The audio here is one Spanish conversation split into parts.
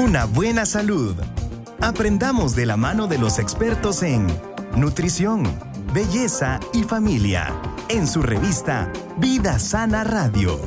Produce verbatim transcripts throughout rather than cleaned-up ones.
una buena salud. Aprendamos de la mano de los expertos en nutrición, belleza y familia, en su revista Vida Sana Radio.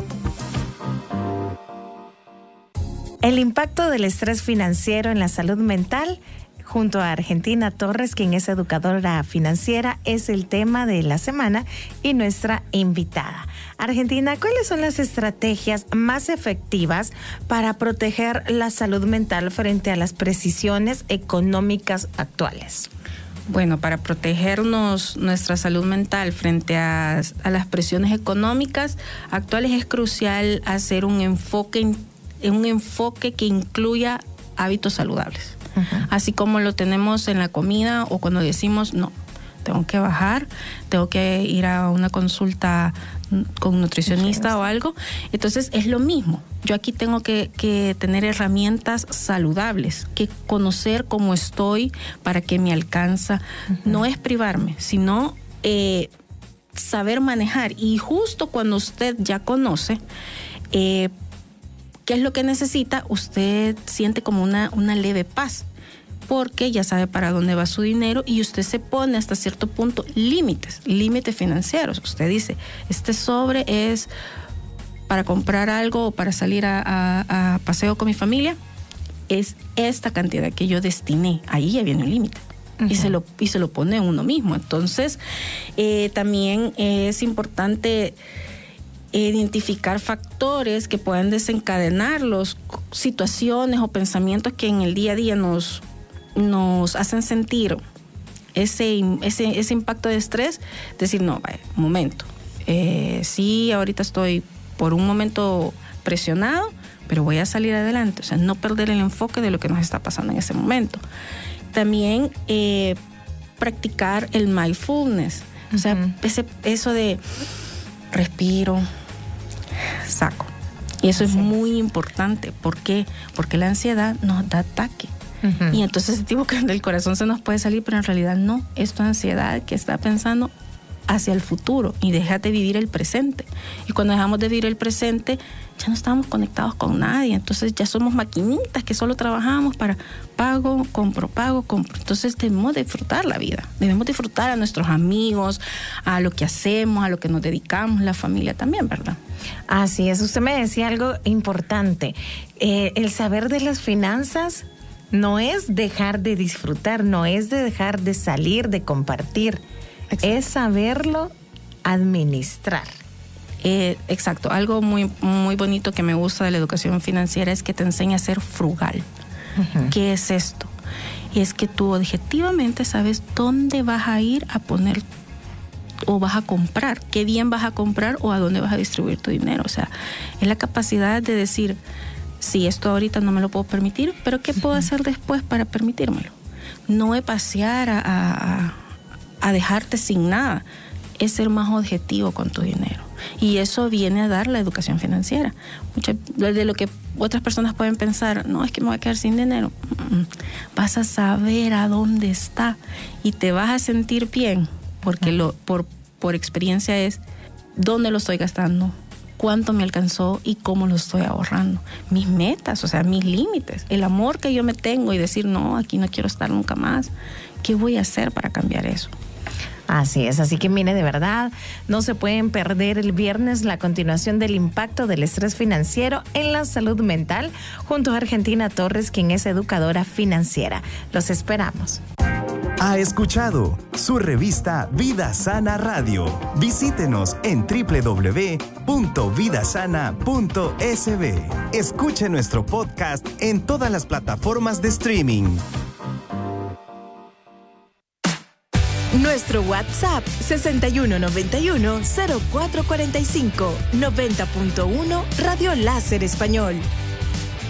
El impacto del estrés financiero en la salud mental, junto a Argentina Torres, quien es educadora financiera, es el tema de la semana y nuestra invitada. Argentina, ¿cuáles son las estrategias más efectivas para proteger la salud mental frente a las precisiones económicas actuales? Bueno, para protegernos nuestra salud mental frente a, a las presiones económicas actuales es crucial hacer un enfoque, un enfoque que incluya hábitos saludables. Uh-huh. Así como lo tenemos en la comida o cuando decimos, no, tengo que bajar, tengo que ir a una consulta con un nutricionista sí, o algo. Entonces es lo mismo. Yo aquí tengo que, que tener herramientas saludables, que conocer cómo estoy, para qué me alcanza. Uh-huh. No es privarme, sino eh, saber manejar. Y justo cuando usted ya conoce eh, qué es lo que necesita, usted siente como una, una leve paz, porque ya sabe para dónde va su dinero y usted se pone hasta cierto punto límites, límites financieros. Usted dice, este sobre es para comprar algo o para salir a, a, a paseo con mi familia, es esta cantidad que yo destiné. Ahí ya viene un límite. Uh-huh. Y se lo, y se lo pone uno mismo. Entonces, eh, también es importante identificar factores que puedan desencadenar las situaciones o pensamientos que en el día a día nos, nos hacen sentir ese, ese, ese impacto de estrés. Decir, no, vaya, un momento. Eh, sí, ahorita estoy por un momento presionado, pero voy a salir adelante. O sea, no perder el enfoque de lo que nos está pasando en ese momento. También eh, practicar el mindfulness. Uh-huh. O sea, ese, eso de respiro, saco. Y eso Así es muy importante. ¿Por qué? Porque la ansiedad nos da ataque. Uh-huh. Y entonces sentimos que del corazón se nos puede salir, pero en realidad no. Es tu ansiedad que está pensando hacia el futuro y deja de vivir el presente. Y cuando dejamos de vivir el presente, ya no estamos conectados con nadie. Entonces ya somos maquinitas que solo trabajamos para pago, compro, pago, compro. Entonces debemos disfrutar la vida. Debemos disfrutar a nuestros amigos, a lo que hacemos, a lo que nos dedicamos, la familia también, ¿verdad? Así es. Usted me decía algo importante. Eh, el saber de las finanzas no es dejar de disfrutar, no es de dejar de salir, de compartir. Exacto. Es saberlo administrar. Eh, exacto. Algo muy, muy bonito que me gusta de la educación financiera es que te enseña a ser frugal. Uh-huh. ¿Qué es esto? Y es que tú objetivamente sabes dónde vas a ir a poner o vas a comprar, qué bien vas a comprar o a dónde vas a distribuir tu dinero. O sea, es la capacidad de decir, sí, esto ahorita no me lo puedo permitir, pero ¿qué puedo hacer después para permitírmelo? No es pasear a, a, a dejarte sin nada, es ser más objetivo con tu dinero. Y eso viene a dar la educación financiera. Mucho de lo que otras personas pueden pensar, no, es que me voy a quedar sin dinero. Vas a saber a dónde está y te vas a sentir bien, porque lo, por, por experiencia es dónde lo estoy gastando, cuánto me alcanzó y cómo lo estoy ahorrando. Mis metas, o sea, mis límites, el amor que yo me tengo y decir, no, aquí no quiero estar nunca más. ¿Qué voy a hacer para cambiar eso? Así es, así que mire, de verdad, no se pueden perder el viernes la continuación del impacto del estrés financiero en la salud mental junto a Argentina Torres, quien es educadora financiera. Los esperamos. Ha escuchado su revista Vida Sana Radio. Visítenos en doble u doble u doble u punto vida sana punto s b. Escuche nuestro podcast en todas las plataformas de streaming. Nuestro WhatsApp sesenta y uno noventa y uno cero cuatro cuarenta y cinco noventa punto uno Radio Láser Español.